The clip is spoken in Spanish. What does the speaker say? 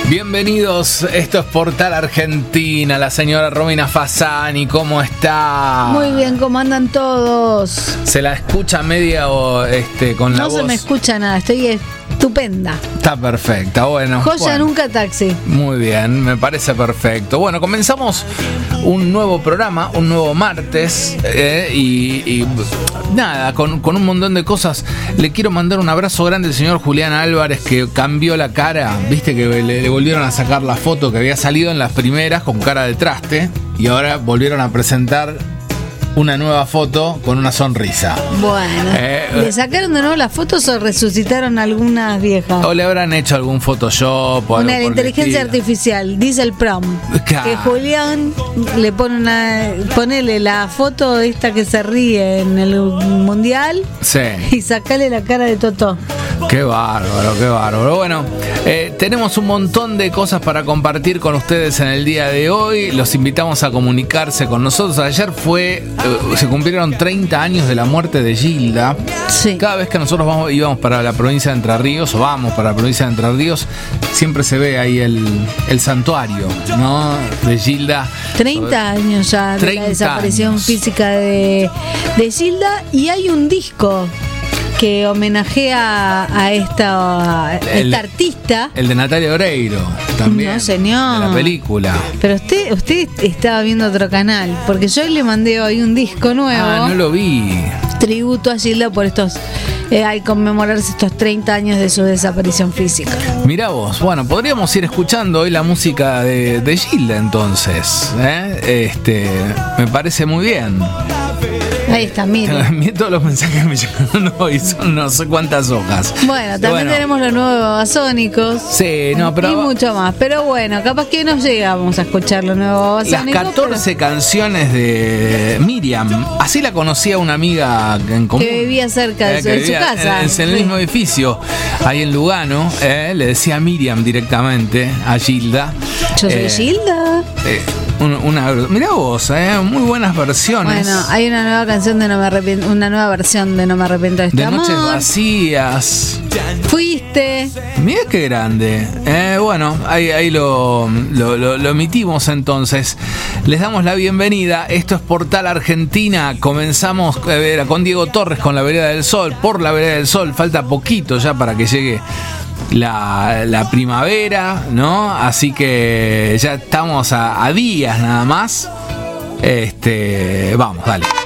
Bienvenidos, esto es Portal Argentina, la señora Romina Fasani, ¿cómo está? Muy bien, ¿cómo andan todos? Se la escucha media o con la voz. No se me escucha nada, estoy estupenda. Está perfecta, bueno. Joya nunca taxi. Muy bien, me parece perfecto. Bueno, comenzamos un nuevo programa, un nuevo martes y nada, con un montón de cosas. Le quiero mandar un abrazo grande al señor Julián Álvarez, que cambió la cara. Viste que le volvieron a sacar la foto que había salido en las primeras con cara de traste y ahora volvieron a presentar una nueva foto con una sonrisa. Bueno, ¿le sacaron de nuevo las fotos o resucitaron algunas viejas? O le habrán hecho algún Photoshop o algo una inteligencia artificial, dice el prom. Que Julián le ponele la foto esta que se ríe en el mundial. Sí. Y sacale la cara de Totó. Qué bárbaro, qué bárbaro. Bueno, tenemos un montón de cosas para compartir con ustedes en el día de hoy. Los invitamos a comunicarse con nosotros. Ayer se cumplieron 30 años de la muerte de Gilda. Sí. Cada vez que nosotros íbamos para la provincia de Entre Ríos, o vamos para la provincia de Entre Ríos, siempre se ve ahí el santuario, ¿no? De Gilda. 30 años ya de la desaparición física de Gilda, y hay un disco que homenajea a esta artista. El de Natalia Oreiro, también. No, señor. De la película. Pero usted estaba viendo otro canal, porque yo le mandé hoy un disco nuevo. Ah, no lo vi. Tributo a Gilda por al conmemorarse estos 30 años de su desaparición física. Mirá vos, bueno, podríamos ir escuchando hoy la música de Gilda entonces. Me parece muy bien. Ahí está, mire. Todos los mensajes me llegaron hoy, son no sé cuántas hojas. Bueno, también tenemos los nuevos Babasónicos. Sí, no, pero. Y mucho más. Pero bueno, capaz que nos llegamos a escuchar los nuevos Babasónicos. Las 14 canciones de Miriam. Así la conocía una amiga en común. Que vivía cerca de su casa. En el mismo edificio, ahí en Lugano. Le decía Miriam directamente a Gilda. Yo soy Gilda. Mirá vos, muy buenas versiones. Bueno, hay una nueva canción de No me arrepiento, una nueva versión de No me arrepiento de este amor. De Noches Vacías. Fuiste. Mirá qué grande. Bueno, ahí lo emitimos entonces. Les damos la bienvenida. Esto es Portal Argentina. Comenzamos con Diego Torres con La Vereda del Sol. Por La Vereda del Sol. Falta poquito ya para que llegue la primavera, ¿no? Así que ya estamos a días nada más. Vamos, dale.